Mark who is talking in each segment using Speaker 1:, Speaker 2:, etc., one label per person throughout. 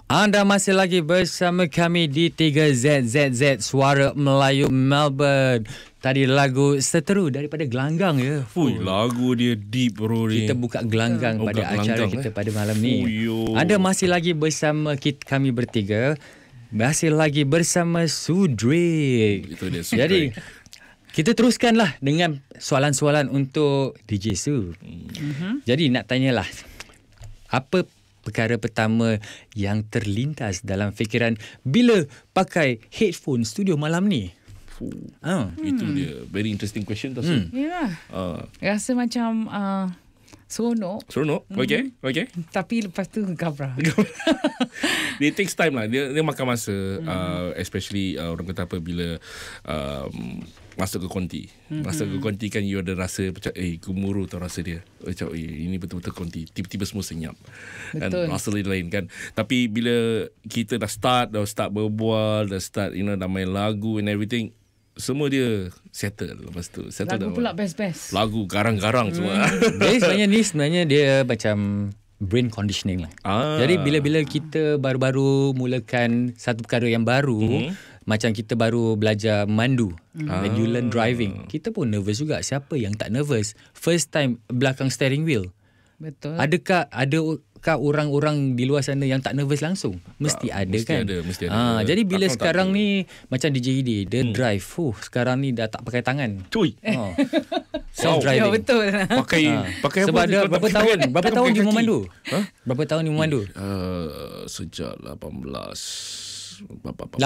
Speaker 1: Anda masih lagi bersama kami di 3ZZZ Suara Melayu Melbourne. Tadi lagu Seteru daripada Gelanggang ya.
Speaker 2: Fui, lagu dia deep bro ni.
Speaker 1: Kita buka gelanggang pada acara kita pada malam ni.
Speaker 2: Fuyo.
Speaker 1: Anda masih lagi bersama kami bertiga. Masih lagi bersama Sudrik.
Speaker 2: Itu dia Sudrik.
Speaker 1: Jadi kita teruskanlah dengan soalan-soalan untuk DJ Su. Jadi nak tanyalah, apa perkara pertama yang terlintas dalam fikiran bila pakai headphone studio malam ni?
Speaker 2: Itu dia. Very interesting question tu.
Speaker 3: Ya. Rasa macam seronok.
Speaker 2: Seronok. Okay.
Speaker 3: Tapi lepas tu gabra.
Speaker 2: It takes time lah. Dia makan masa. Especially orang kata apa bila masuk ke konti. Masuk ke konti kan you ada rasa macam gemuruh tau rasa dia. Macam ini betul-betul konti. Tiba-tiba semua senyap. Dan rasa lain kan. Tapi bila kita dah start berbual, dah start dah main lagu and everything, semua dia settle lepas tu. Settle
Speaker 3: Lagu pula best-best.
Speaker 2: Lagu garang-garang semua.
Speaker 1: Jadi sebenarnya dia macam brain conditioning lah. Jadi bila-bila kita baru-baru mulakan satu perkara yang baru, macam kita baru belajar memandu, when you learn driving, kita pun nervous juga. Siapa yang tak nervous? First time belakang steering wheel.
Speaker 3: Betul.
Speaker 1: Adakah orang-orang di luar sana yang tak nervous langsung? Mesti ada kan?
Speaker 2: Mesti ada.
Speaker 1: Jadi bila sekarang ni macam DJ Ide, dia drive. Sekarang ni dah tak pakai tangan.
Speaker 2: Cuy.
Speaker 1: Self-driving.
Speaker 3: Ya betul.
Speaker 2: Pakai
Speaker 1: Sebab
Speaker 2: apa?
Speaker 1: dia berapa tahun dia memandu?
Speaker 2: Berapa
Speaker 1: tahun dia memandu?
Speaker 2: Sejak 18.
Speaker 1: 18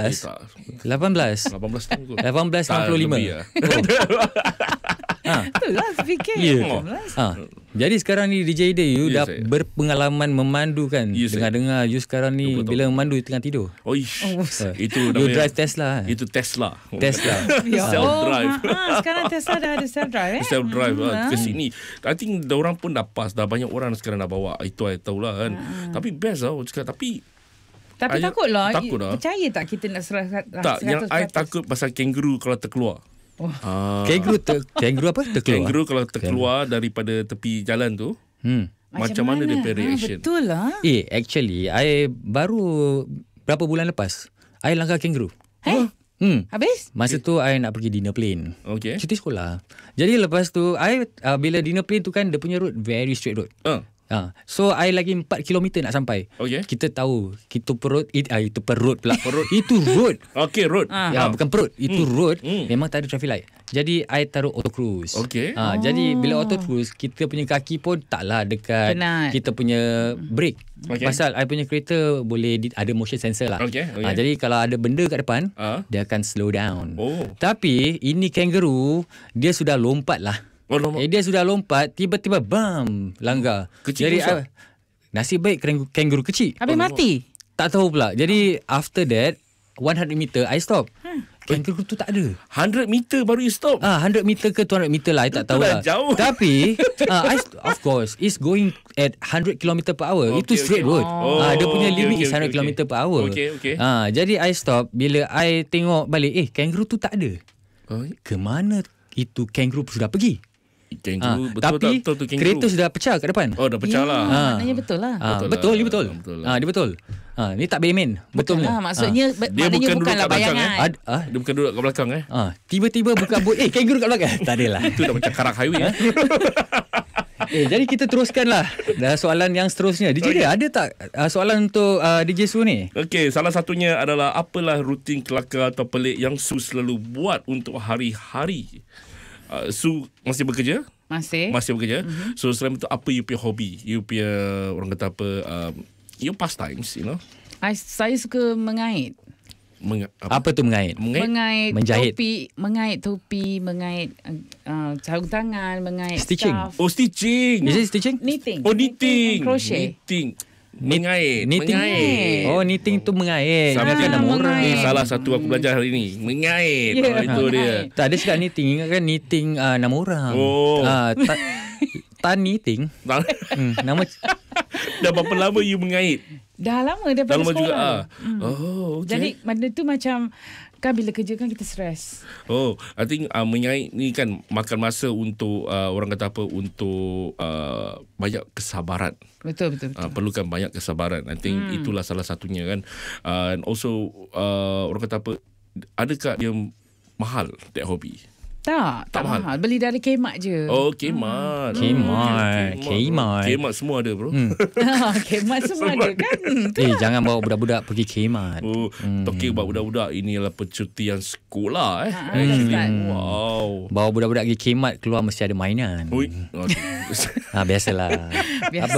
Speaker 2: tahun kot.
Speaker 1: 1865.
Speaker 3: Betul lah fikir.
Speaker 1: Jadi sekarang ni DJ Ide, you dah
Speaker 2: saya.
Speaker 1: berpengalaman memandu kan? Dengar-dengar you sekarang ni bila memandu tengah tidur.
Speaker 2: Itu
Speaker 1: You
Speaker 2: namanya
Speaker 1: drive Tesla.
Speaker 2: Itu Tesla.
Speaker 3: Self-drive. Sekarang Tesla dah ada self-drive
Speaker 2: Self-drive ke sini. I think orang pun dah pas. Dah banyak orang sekarang dah bawa. Itu I tahulah kan. Tapi best lah cakap.
Speaker 3: Tapi takutlah.
Speaker 2: Takut.
Speaker 3: Percaya tak kita nak 100%?
Speaker 2: Tak, yang I takut pasal kangaroo kalau terkeluar.
Speaker 1: Kangaroo apa? Terkeluar.
Speaker 2: Kangaroo kalau terkeluar daripada tepi jalan tu, macam mana dia punya reaction?
Speaker 3: Betul lah.
Speaker 1: Actually, I baru berapa bulan lepas, I langgar kangaroo.
Speaker 3: Habis?
Speaker 1: Masa tu I nak pergi dinner plane.
Speaker 2: Okay.
Speaker 1: Cuti sekolah. Jadi lepas tu I bila dinner plane tu kan dia punya road very straight road. So I lagi 4 km nak sampai.
Speaker 2: Okay.
Speaker 1: Kita tahu itu perut itu perut pula. Itu road.
Speaker 2: Okay, road.
Speaker 1: Bukan perut. Itu road. Memang tak ada traffic light. Jadi I taruh auto cruise.
Speaker 2: Okay.
Speaker 1: Jadi bila auto cruise, kita punya kaki pun taklah dekat
Speaker 3: penat.
Speaker 1: kita punya brake. Pasal I punya kereta boleh ada motion sensor lah.
Speaker 2: Okay.
Speaker 1: Jadi kalau ada benda kat depan, dia akan slow down. Tapi ini kangaroo, dia sudah lompat lah. Dia sudah lompat, tiba-tiba bam, langgar.
Speaker 2: Kecil.
Speaker 1: Jadi nasib baik kangaroo kecil.
Speaker 3: Habis mati?
Speaker 1: Tak tahu pula. Jadi after that 100 meter I stop. Kangaroo tu tak ada.
Speaker 2: 100 meter baru you stop?
Speaker 1: 100 meter ke 200 meter lah, I tak tahu lah.
Speaker 2: Jauh.
Speaker 1: Tapi of course it's going at 100 km per hour. Itu straight road. Dia punya limit is 100 km per hour. Jadi I stop. Bila I tengok balik, kangaroo tu tak ada. Kemana itu kangaroo sudah pergi?
Speaker 2: Kangaroo,
Speaker 1: tapi
Speaker 2: betul tu kangaroo.
Speaker 1: kereta sudah pecah kat depan.
Speaker 2: Dah pecah lah.
Speaker 3: Maknanya betul lah.
Speaker 1: Betul. Dia betul. Ni tak bemen. Betul
Speaker 3: lah. Maksudnya
Speaker 2: dia
Speaker 3: bukanlah bayangan.
Speaker 2: Dia bukan duduk kat belakang
Speaker 1: tiba-tiba buka boot, kangaroo kat belakang. Tak adalah.
Speaker 2: Itu dah macam karak highway.
Speaker 1: Jadi kita teruskanlah soalan yang seterusnya. DJ dia ada tak soalan untuk DJ Su ni?
Speaker 2: Okey, salah satunya adalah apalah rutin kelakar atau pelik yang Su selalu buat untuk hari-hari? Su masih bekerja? Masih bekerja. So selain itu, apa you punya hobi? You punya orang kata apa? Your pastimes, you know?
Speaker 3: Saya suka mengait.
Speaker 1: Apa tu mengait?
Speaker 3: Mengait
Speaker 1: menjahit.
Speaker 3: Mengait topi, mengait sarung tangan, mengait
Speaker 1: stitching.
Speaker 3: scarf.
Speaker 2: Stitching.
Speaker 1: Is it stitching?
Speaker 3: Knitting.
Speaker 2: Knitting.
Speaker 3: Crochet.
Speaker 2: Mengait.
Speaker 1: Knitting tu mengait.
Speaker 2: Salah satu aku belajar hari ni. Mengait. Itu dia.
Speaker 1: Tak ada cakap knitting. Ingatkan knitting nama orang. Tan knitting. Nama.
Speaker 2: Dah berapa lama you mengait?
Speaker 3: Dah lama daripada
Speaker 2: Dah lama juga.
Speaker 3: sekolah.
Speaker 2: Oh, okay.
Speaker 3: Jadi benda tu macam kan bila kerja kan kita stres.
Speaker 2: Oh, I think menyait ni kan makan masa untuk orang kata apa, untuk banyak kesabaran.
Speaker 3: Betul.
Speaker 2: Perlukan banyak kesabaran. I think itulah salah satunya kan. And also orang kata apa, adakah dia mahal that hobby?
Speaker 3: Tak
Speaker 2: mahal.
Speaker 3: mahal. Beli dari Kmart je.
Speaker 2: Oh, Kmart. Kmart semua ada bro.
Speaker 3: Kmart semua ada kan.
Speaker 1: Jangan bawa budak-budak pergi Kmart.
Speaker 2: Oh, talking about budak-budak, ini adalah percutian sekolah Wow.
Speaker 1: Bawa budak-budak pergi Kmart, keluar mesti ada mainan.
Speaker 2: Ui.
Speaker 1: Biasalah. Apa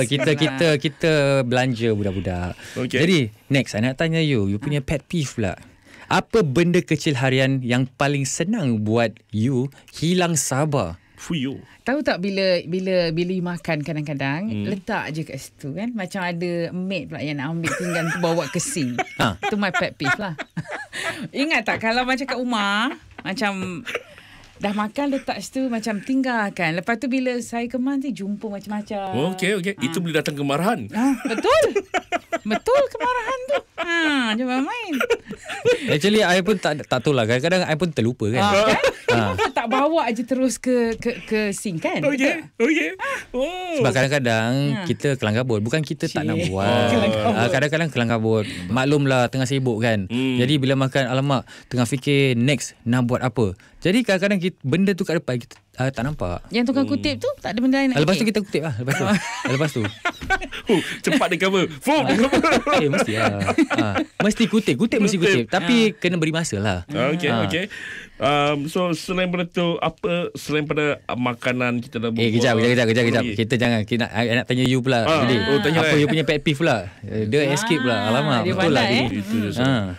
Speaker 1: kita belanja budak-budak.
Speaker 2: Okay.
Speaker 1: Jadi next I nak tanya you punya pet peeve pula. Apa benda kecil harian yang paling senang buat you hilang sabar?
Speaker 2: Fuyo.
Speaker 3: Tahu tak bila you makan kadang-kadang letak je kat situ kan, macam ada maid pula yang nak ambil pinggan tu bawa ke sink. Itu my pet peeve lah. Ingat tak kalau macam kat rumah macam dah makan letak situ macam tinggalkan. Lepas tu bila saya kemas ni jumpa macam-macam.
Speaker 2: Okay. Itu boleh datang kemarahan.
Speaker 3: Betul. Betul kemarahan tu. Jangan main.
Speaker 1: Actually I pun tak tahu lah. Kadang-kadang I pun terlupa kan.
Speaker 3: Kenapa tak bawa je terus ke sink kan?
Speaker 2: Okay. Oh.
Speaker 1: Sebab kadang-kadang kita kelang kabut. Bukan kita tak nak buat. Kadang-kadang kelang kabut. Maklumlah tengah sibuk kan. Jadi bila makan, alamak, tengah fikir next nak buat apa. Jadi kadang-kadang benda tu kat depan kita tak nampak.
Speaker 3: Yang tukang kutip tu tak ada benda lain nak
Speaker 1: Lepas tu kita kutip lah. Lepas tu
Speaker 2: Cepat dia cover.
Speaker 1: mesti lah. Mesti kutip mesti kutip. Tapi kena beri masa lah.
Speaker 2: Okay. So selain pada tu, apa selain pada makanan kita dah buat?
Speaker 1: Kejap. Kita jangan. I nak tanya you pula. Jadi,
Speaker 2: tanya
Speaker 1: apa
Speaker 2: lah.
Speaker 1: you punya pet peeve pula? Dia escape pula. Alamak,
Speaker 3: dia
Speaker 1: betul lah.
Speaker 3: pandai,
Speaker 2: Itu dia.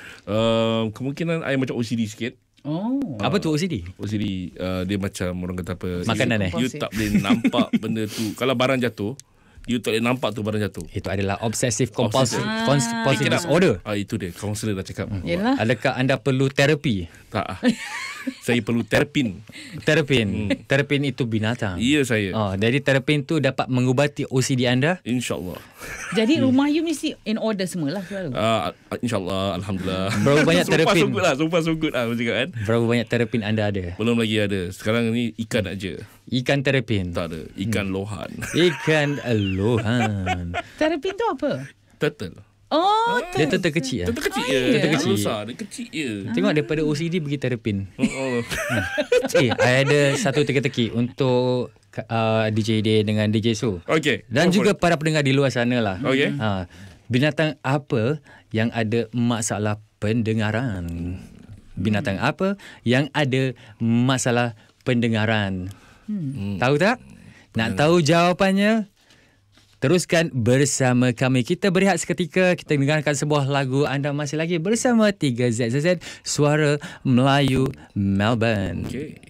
Speaker 2: Kemungkinan I macam OCD sikit.
Speaker 1: Apa tu OCD?
Speaker 2: OCD dia macam orang kata apa,
Speaker 1: Makanan
Speaker 2: you tak boleh nampak benda tu. Kalau barang jatuh, you tak boleh nampak tu barang jatuh.
Speaker 1: Itu adalah obsessive compulsive
Speaker 2: Pick it up.
Speaker 1: disorder.
Speaker 2: Itu dia, kaunselor dah cakap.
Speaker 3: Yelah.
Speaker 1: Adakah anda perlu terapi?
Speaker 2: Tak. Saya perlu terpin.
Speaker 1: Terapin itu binatang.
Speaker 2: Ya saya.
Speaker 1: Jadi terapin tu dapat mengubati OCD anda?
Speaker 2: InsyaAllah.
Speaker 3: Jadi rumah you mesti in order semualah selalu.
Speaker 2: InsyaAllah. Alhamdulillah.
Speaker 1: Berapa banyak terapin?
Speaker 2: So far so good lah cakap kan.
Speaker 1: Berapa banyak terapin anda ada?
Speaker 2: Belum lagi ada. Sekarang ni ikan aja.
Speaker 1: Ikan terapin?
Speaker 2: Tak ada. Ikan lohan.
Speaker 1: Ikan lohan.
Speaker 3: Terapin tu apa?
Speaker 2: Turtle.
Speaker 1: Dia turtle kecil lah.
Speaker 2: Turtle kecil je.
Speaker 1: Turtle kecil.
Speaker 2: Besar. Dia kecil je.
Speaker 1: Tengok daripada OCD pergi terapin.
Speaker 2: Oh.
Speaker 1: I ada satu teka-teki untuk DJ Day dengan DJ So.
Speaker 2: Okay.
Speaker 1: Dan juga para pendengar di luar sana lah.
Speaker 2: Okay.
Speaker 1: Binatang apa yang ada masalah pendengaran? Binatang apa yang ada masalah pendengaran? Tahu tak? Nak tahu jawapannya? Teruskan bersama kami. Kita berehat seketika. Kita dengarkan sebuah lagu. Anda masih lagi bersama 3ZZZ Suara Melayu Melbourne.
Speaker 2: Okay.